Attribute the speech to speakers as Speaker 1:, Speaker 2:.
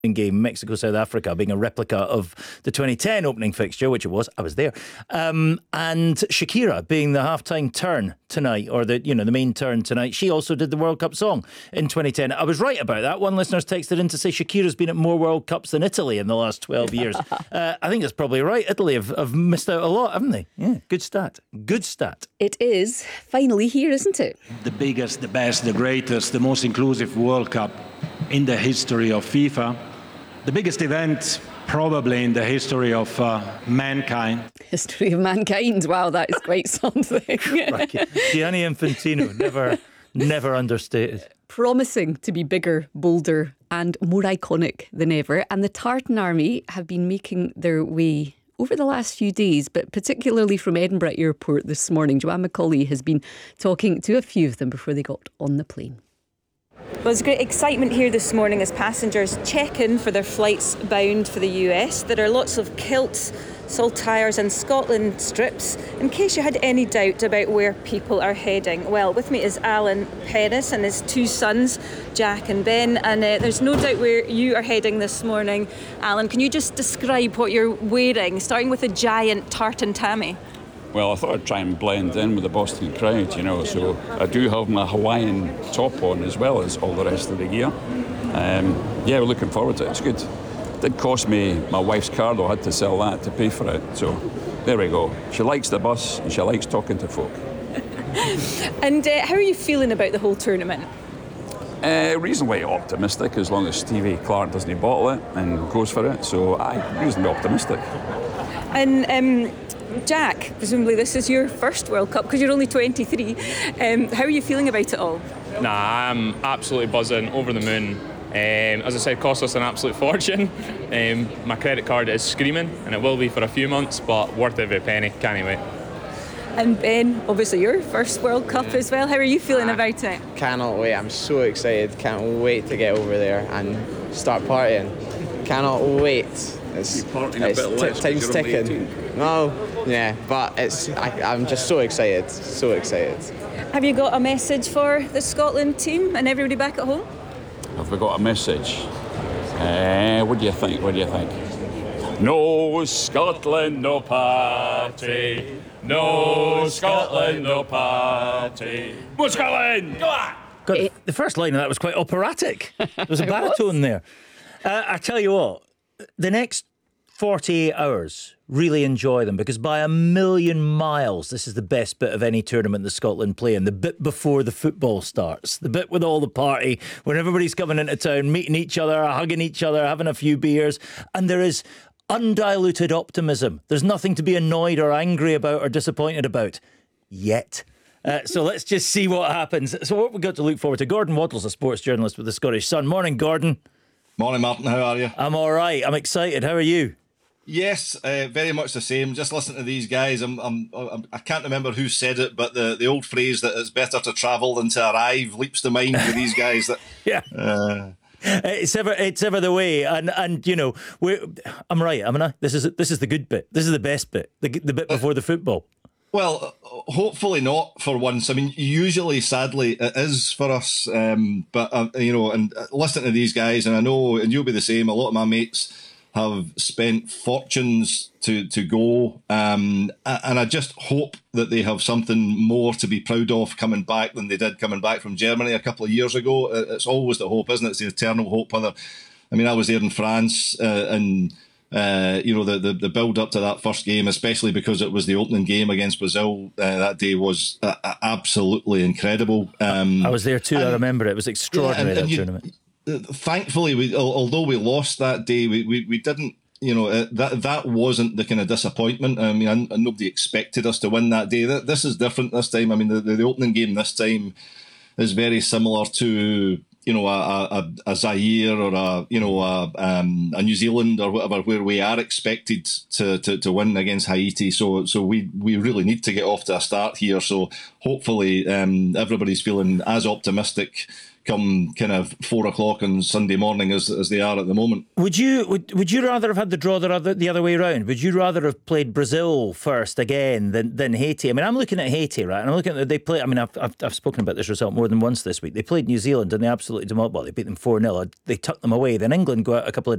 Speaker 1: game, Mexico-South Africa, being a replica of the 2010 opening fixture, which it was. I was there. And Shakira being the half-time turn tonight, or the main turn tonight. She also did the World Cup song in 2010. I was right about that. One listener's texted in to say Shakira's been at more World Cups than Italy in the last 12 years. I think that's probably right. Italy have missed out a lot, haven't they? Yeah, good stat. Good stat.
Speaker 2: It is finally here, isn't it?
Speaker 3: The biggest, the best, the greatest, the most inclusive World Cup in the history of FIFA. The biggest event probably in the history of mankind.
Speaker 2: History of mankind. Wow, that is quite something.
Speaker 1: Gianni Infantino, never understated.
Speaker 2: Promising to be bigger, bolder and more iconic than ever. And the Tartan Army have been making their way over the last few days, but particularly from Edinburgh Airport this morning. Joanne McCauley has been talking to a few of them before they got on the plane.
Speaker 4: Well, there's great excitement here this morning as passengers check in for their flights bound for the US. There are lots of kilts, saltires and Scotland strips, in case you had any doubt about where people are heading. Well, with me is Alan Pennis and his two sons, Jack and Ben, and there's no doubt where you are heading this morning. Alan, can you just describe what you're wearing, starting with a giant tartan tammy?
Speaker 5: Well, I thought I'd try and blend in with the Boston crowd, so I do have my Hawaiian top on as well as all the rest of the gear. We're looking forward to it. It's good. It did cost me my wife's car, though. I had to sell that to pay for it. So there we go. She likes the bus and she likes talking to folk.
Speaker 4: And how are you feeling about the whole tournament?
Speaker 5: Reasonably optimistic, as long as Stevie Clarke doesn't bottle it and goes for it. So I'm reasonably optimistic.
Speaker 4: And Jack, presumably this is your first World Cup because you're only 23. How are you feeling about it all?
Speaker 6: I'm absolutely buzzing, over the moon. As I said, cost us an absolute fortune. My credit card is screaming, and it will be for a few months, but worth every penny. Can't wait.
Speaker 4: And Ben, obviously your first World Cup as well. How are you feeling about it?
Speaker 7: Cannot wait. I'm so excited. Can't wait to get over there and start partying. Cannot wait. It's time's ticking. No, yeah, but I'm just so excited. So excited.
Speaker 4: Have you got a message for the Scotland team and everybody back at home?
Speaker 5: Have we got a message? What do you think? No Scotland, no party. No Scotland, no party. More Scotland! Go on!
Speaker 1: God, the first line of that was quite operatic. There was a baritone there. I tell you what, the next 48 hours, really enjoy them, because by a million miles, this is the best bit of any tournament that Scotland play in. The bit before the football starts, the bit with all the party, when everybody's coming into town, meeting each other, hugging each other, having a few beers, and there is undiluted optimism. There's nothing to be annoyed or angry about or disappointed about yet. So let's just see what happens. So what we've got to look forward to. Gordon Waddle's a sports journalist with the Scottish Sun. Morning, Gordon.
Speaker 8: Morning, Martin. How are you?
Speaker 1: I'm all right. I'm excited. How are you?
Speaker 8: Yes, very much the same. Just listening to these guys, I can't remember who said it, but the old phrase that it's better to travel than to arrive leaps to mind with these guys. That
Speaker 1: yeah. It's ever the way, and I'm right, am I not? This is the good bit. This is the best bit. The bit before the football.
Speaker 8: Well, hopefully not for once. I mean, usually, sadly, it is for us. But and listening to these guys, and I know, and you'll be the same. A lot of my mates have spent fortunes to go, and I just hope that they have something more to be proud of coming back than they did coming back from Germany a couple of years ago. It's always the hope, isn't it? It's the eternal hope. I was there in France, and the build up to that first game, especially because it was the opening game against Brazil that day, was absolutely incredible.
Speaker 1: I was there too. I remember it was extraordinary, that tournament.
Speaker 8: Thankfully, although we lost that day, we didn't. That wasn't the kind of disappointment. I mean, and nobody expected us to win that day. This is different this time. I mean, the opening game this time is very similar to a Zaire or a New Zealand or whatever, where we are expected to win against Haiti. So we really need to get off to a start here. So hopefully everybody's feeling as optimistic come kind of 4 o'clock on Sunday morning as they are at the moment.
Speaker 1: Would you rather have had the draw the other way around? Would you rather have played Brazil first again than Haiti? I mean, I'm looking at Haiti, right? And I'm looking at they play. I mean, I've spoken about this result more than once this week. They played New Zealand and they absolutely demolished. Well, they beat them 4-0. They tucked them away. Then England go out a couple of